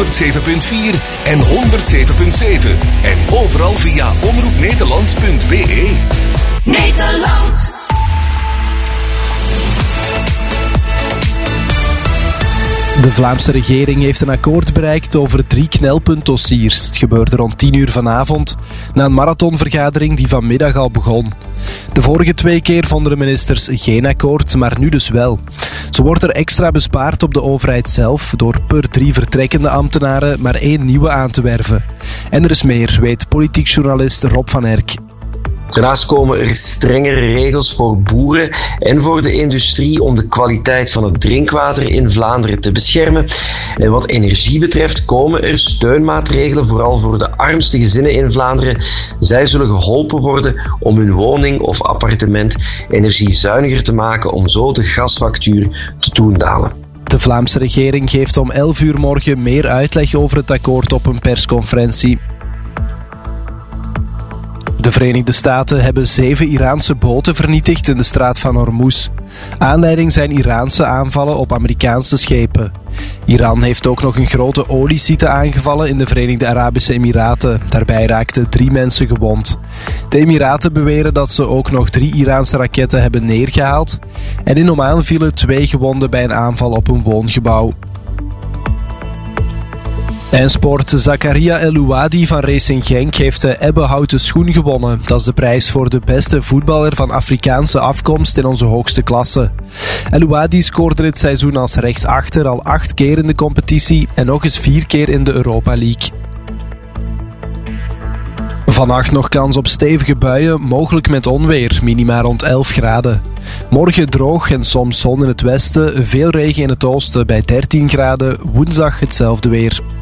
en 107.7. En overal via omroepnederland.be. Nederland. De Vlaamse regering heeft een akkoord bereikt over 3 knelpuntdossiers. Het gebeurde rond 10 uur vanavond, na een marathonvergadering die vanmiddag al begon. De vorige 2 keer vonden de ministers geen akkoord, maar nu dus wel. Zo wordt er extra bespaard op de overheid zelf door per 3 vertrekkende ambtenaren maar 1 nieuwe aan te werven. En er is meer, weet politiek journalist Rob van Erck. Daarnaast komen er strengere regels voor boeren en voor de industrie om de kwaliteit van het drinkwater in Vlaanderen te beschermen. En wat energie betreft komen er steunmaatregelen, vooral voor de armste gezinnen in Vlaanderen. Zij zullen geholpen worden om hun woning of appartement energiezuiniger te maken om zo de gasfactuur te doen dalen. De Vlaamse regering geeft om 11 uur morgen meer uitleg over het akkoord op een persconferentie. De Verenigde Staten hebben 7 Iraanse boten vernietigd in de straat van Hormuz. Aanleiding zijn Iraanse aanvallen op Amerikaanse schepen. Iran heeft ook nog een grote oliesite aangevallen in de Verenigde Arabische Emiraten. Daarbij raakten 3 mensen gewond. De Emiraten beweren dat ze ook nog 3 Iraanse raketten hebben neergehaald. En in Oman vielen 2 gewonden bij een aanval op een woongebouw. En sport. Zakaria El-Ouadi van Racing Genk heeft de ebbenhouten schoen gewonnen. Dat is de prijs voor de beste voetballer van Afrikaanse afkomst in onze hoogste klasse. El-Ouadi scoorde dit seizoen als rechtsachter al 8 keer in de competitie en nog eens 4 keer in de Europa League. Vannacht nog kans op stevige buien, mogelijk met onweer, minima rond 11 graden. Morgen droog en soms zon in het westen, veel regen in het oosten bij 13 graden, woensdag hetzelfde weer.